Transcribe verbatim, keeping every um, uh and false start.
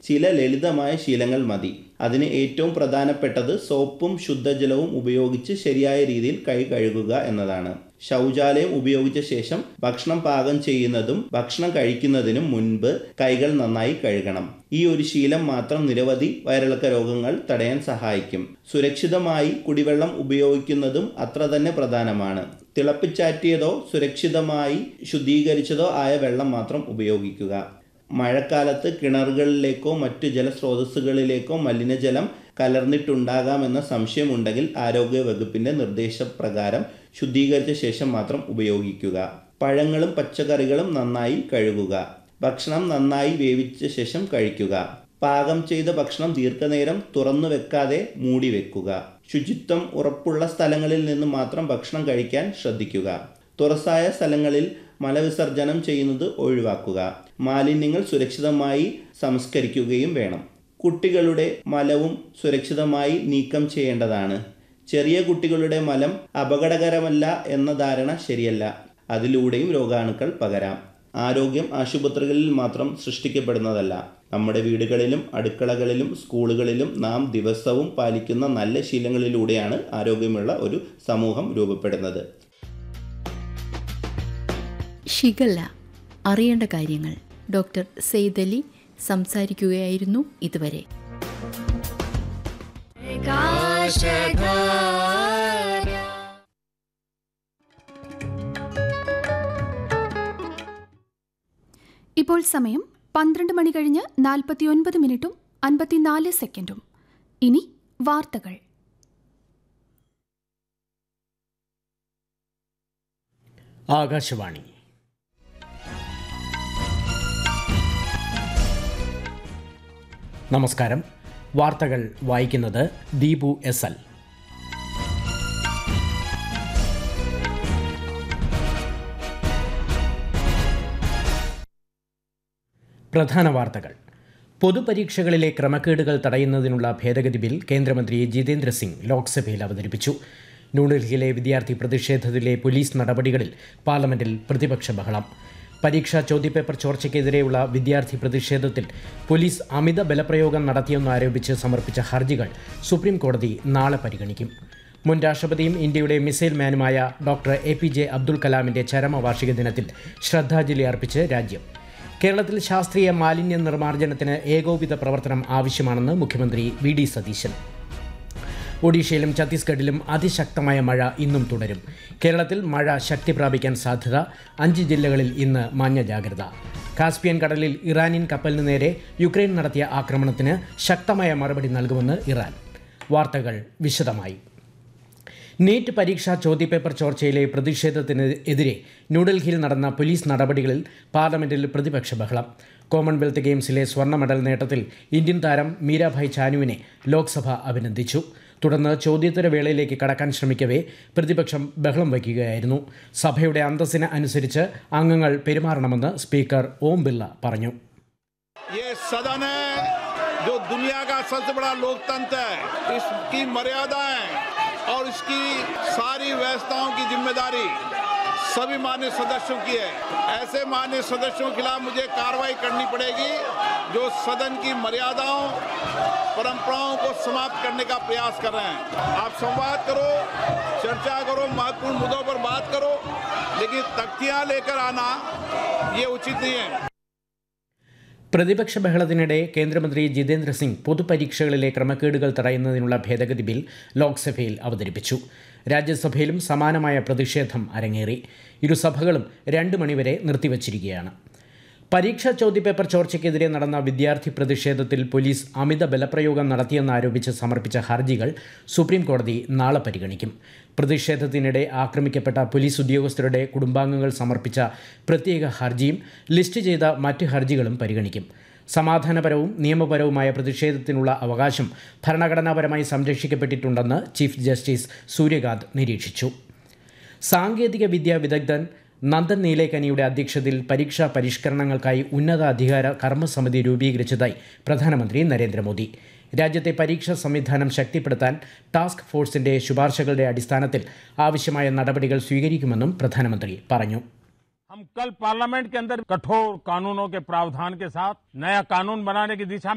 ചില ലളിതമായ ശീലങ്ങൾ മതി. അതിന് ഏറ്റവും പ്രധാനപ്പെട്ടത് സോപ്പും ശുദ്ധജലവും ഉപയോഗിച്ച് ശരിയായ രീതിയിൽ കൈ കഴുകുക എന്നതാണ്. ശൗചാലയം ഉപയോഗിച്ച ശേഷം ഭക്ഷണം പാകം ചെയ്യുന്നതും ഭക്ഷണം കഴിക്കുന്നതിനും മുൻപ് കൈകൾ നന്നായി കഴുകണം. ഈ ഒരു ശീലം മാത്രം നിരവധി വയറിളക്ക രോഗങ്ങൾ തടയാൻ സഹായിക്കും. സുരക്ഷിതമായി കുടിവെള്ളം ഉപയോഗിക്കുന്നതും അത്ര തന്നെ പ്രധാനമാണ്. തിളപ്പിച്ചാറ്റിയതോ സുരക്ഷിതമായി ശുദ്ധീകരിച്ചതോ ആയ വെള്ളം മാത്രം ഉപയോഗിക്കുക. മഴക്കാലത്ത് കിണറുകളിലേക്കോ മറ്റു ജലസ്രോതസ്സുകളിലേക്കോ മലിനജലം കലർന്നിട്ടുണ്ടാകാമെന്ന സംശയമുണ്ടെങ്കിൽ ആരോഗ്യ വകുപ്പിന്റെ നിർദ്ദേശപ്രകാരം ശുദ്ധീകരിച്ച ശേഷം മാത്രം ഉപയോഗിക്കുക. പഴങ്ങളും പച്ചക്കറികളും നന്നായി കഴുകുക. ഭക്ഷണം നന്നായി വേവിച്ച ശേഷം കഴിക്കുക. പാകം ചെയ്ത ഭക്ഷണം ദീർഘനേരം തുറന്നു വെക്കാതെ മൂടി വെക്കുക. ശുചിത്വം ഉറപ്പുള്ള സ്ഥലങ്ങളിൽ നിന്ന് മാത്രം ഭക്ഷണം കഴിക്കാൻ ശ്രദ്ധിക്കുക. തുറസായ സ്ഥലങ്ങളിൽ മലവിസർജനം ചെയ്യുന്നത് ഒഴിവാക്കുക. മാലിന്യങ്ങൾ സുരക്ഷിതമായി സംസ്കരിക്കുകയും വേണം. കുട്ടികളുടെ മലവും സുരക്ഷിതമായി നീക്കം ചെയ്യേണ്ടതാണ്. ചെറിയ കുട്ടികളുടെ മലം അപകടകരമല്ല എന്ന ധാരണ ശരിയല്ല. അതിലൂടെയും രോഗാണുക്കൾ പകരാം. ആരോഗ്യം ആശുപത്രികളിൽ മാത്രം സൃഷ്ടിക്കപ്പെടുന്നതല്ല. നമ്മുടെ വീടുകളിലും അടുക്കളകളിലും സ്കൂളുകളിലും നാം ദിവസവും പാലിക്കുന്ന നല്ല ശീലങ്ങളിലൂടെയാണ് ആരോഗ്യമുള്ള ഒരു സമൂഹം രൂപപ്പെടുന്നത്. ഷിഗല്ല അറിയേണ്ട കാര്യങ്ങൾ. ഡോക്ടർ സെയ്ദ് അലി സംസാരിക്കുകയായിരുന്നു ഇതുവരെ. ഇപ്പോൾ സമയം പന്ത്രണ്ട് മണി കഴിഞ്ഞ് നാൽപ്പത്തിയൊൻപത് മിനിറ്റും അൻപത്തിനാല് സെക്കൻഡും. ഇനി വാർത്തകൾ. ആകാശവാണി. നമസ്കാരം. വാർത്തകൾ വായിക്കുന്നത് ദീപു എസ് എൽ. പ്രധാന വാർത്തകൾ. പൊതുപരീക്ഷകളിലെ ക്രമക്കേടുകൾ തടയുന്നതിനുള്ള ഭേദഗതി ബിൽ കേന്ദ്രമന്ത്രി ജിതേന്ദ്ര സിംഗ് ലോക്സഭയിൽ അവതരിപ്പിച്ചു. ന്യൂഡൽഹിയിലെ വിദ്യാർത്ഥി പ്രതിഷേധത്തിലെ പോലീസ് നടപടികളിൽ പാർലമെന്റിൽ പ്രതിപക്ഷ ബഹളം. പരീക്ഷാ ചോദ്യപേപ്പർ ചോർച്ചയ്ക്കെതിരെയുള്ള വിദ്യാർത്ഥി പ്രതിഷേധത്തിൽ പോലീസ് അമിത ബലപ്രയോഗം നടത്തിയെന്നാരോപിച്ച് സമർപ്പിച്ച ഹർജികൾ സുപ്രീം കോടതി നാളെ പരിഗണിക്കും. മുൻ രാഷ്ട്രപതിയും ഇന്ത്യയുടെ missile മാനുമായ doctor A P J Abdul കലാമിന്റെ ചരമവാർഷിക ദിനത്തിൽ ശ്രദ്ധാഞ്ജലി അർപ്പിച്ച് രാജ്യം. കേരളത്തിൽ ശാസ്ത്രീയ മാലിന്യ നിർമ്മാർജ്ജനത്തിന് ഏകോപിത പ്രവർത്തനം ആവശ്യമാണെന്ന് മുഖ്യമന്ത്രി വി ഡി സതീശൻ. ഒഡീഷയിലും ഛത്തീസ്ഗഡിലും അതിശക്തമായ മഴ ഇന്നും തുടരും. കേരളത്തിൽ മഴ ശക്തി പ്രാപിക്കാൻ സാധ്യത. അഞ്ച് ജില്ലകളിൽ ഇന്ന് മഞ്ഞ ജാഗ്രത. കാസ്പിയൻ കടലിൽ ഇറാനിയൻ കപ്പലിന് നേരെ യുക്രൈൻ നടത്തിയ ആക്രമണത്തിന് ശക്തമായ മറുപടി നൽകുമെന്ന് ഇറാൻ. വാർത്തകൾ വിശദമായി. നീറ്റ് പരീക്ഷാ ചോദ്യപേപ്പർ ചോർച്ചയിലെ പ്രതിഷേധത്തിനെതിരെ ന്യൂഡൽഹിയിൽ നടന്ന പോലീസ് നടപടികളിൽ പാർലമെന്റിൽ പ്രതിപക്ഷ ബഹളം. കോമൺവെൽത്ത് ഗെയിംസിലെ സ്വർണ്ണ മെഡൽ നേട്ടത്തിൽ ഇന്ത്യൻ താരം മീരാഭായ് ചാനുവിനെ ലോക്സഭ അഭിനന്ദിച്ചു. തുടർന്ന് ചോദ്യോത്തര വേളയിലേക്ക് കടക്കാൻ ശ്രമിക്കവേ പ്രതിപക്ഷം ബഹളം വയ്ക്കുകയായിരുന്നു. സഭയുടെ അന്തസ്സിന് അനുസരിച്ച് അംഗങ്ങൾ പെരുമാറണമെന്ന് സ്പീക്കർ ഓം ബിർള പറഞ്ഞു. जो दुनिया का सबसे बड़ा लोकतंत्र है, इसकी मर्यादाएं और इसकी सारी व्यवस्थाओं की जिम्मेदारी सभी मान्य सदस्यों की है. ऐसे मान्य सदस्यों के खिलाफ मुझे कार्रवाई करनी पड़ेगी जो सदन की मर्यादाओं परंपराओं को समाप्त करने का प्रयास कर रहे हैं. आप संवाद करो, चर्चा करो, महत्वपूर्ण मुद्दों पर बात करो, लेकिन तख्तियां लेकर आना ये उचित नहीं है. പ്രതിപക്ഷ ബഹളത്തിനിടെ കേന്ദ്രമന്ത്രി ജിതേന്ദ്ര സിംഗ് പൊതുപരീക്ഷകളിലെ ക്രമക്കേടുകൾ തടയുന്നതിനുള്ള ഭേദഗതി ബിൽ ലോക്സഭയിൽ അവതരിപ്പിച്ചു. രാജ്യസഭയിലും സമാനമായ പ്രതിഷേധം അരങ്ങേറി. ഇരുസഭകളും രണ്ട് മണിവരെ നിർത്തിവച്ചിരിക്കുകയാണ്. പരീക്ഷാ ചോദ്യപേപ്പർ ചോർച്ചയ്ക്കെതിരെ നടന്ന വിദ്യാർത്ഥി പ്രതിഷേധത്തിൽ പോലീസ് അമിത ബലപ്രയോഗം നടത്തിയെന്നാരോപിച്ച് സമർപ്പിച്ച ഹർജികൾ സുപ്രീം കോടതി നാളെ പരിഗണിക്കും. പ്രതിഷേധത്തിനിടെ ആക്രമിക്കപ്പെട്ട പോലീസ് ഉദ്യോഗസ്ഥരുടെ കുടുംബാംഗങ്ങൾ സമർപ്പിച്ച പ്രത്യേക ഹർജിയും ലിസ്റ്റ് ചെയ്ത മറ്റ് ഹർജികളും പരിഗണിക്കും. സമാധാനപരവും നിയമപരവുമായ പ്രതിഷേധത്തിനുള്ള അവകാശം ഭരണഘടനാപരമായി സംരക്ഷിക്കപ്പെട്ടിട്ടുണ്ടെന്ന് ചീഫ് ജസ്റ്റിസ് സൂര്യകാന്ത് നിരീക്ഷിച്ചു. സാങ്കേതിക വിദ്യാ വിദഗ്ധൻ നന്ദൻ നീലേക്കനിയുടെ അധ്യക്ഷതയിൽ പരീക്ഷാ പരിഷ്കരണങ്ങൾക്കായി ഉന്നതാധികാര കർമ്മസമിതി രൂപീകരിച്ചതായി പ്രധാനമന്ത്രി നരേന്ദ്രമോദി. രാജ്യത്തെ പരീക്ഷാ സംവിധാനം ശക്തിപ്പെടുത്താൻ ടാസ്ക് ഫോഴ്സിന്റെ ശുപാർശകളുടെ അടിസ്ഥാനത്തിൽ ആവശ്യമായ നടപടികൾ സ്വീകരിക്കുമെന്നും പ്രധാനമന്ത്രി പറഞ്ഞു. हम कल पार्लियामेंट के अंदर कठोर कानूनों के प्रावधान के साथ नया कानून बनाने की दिशा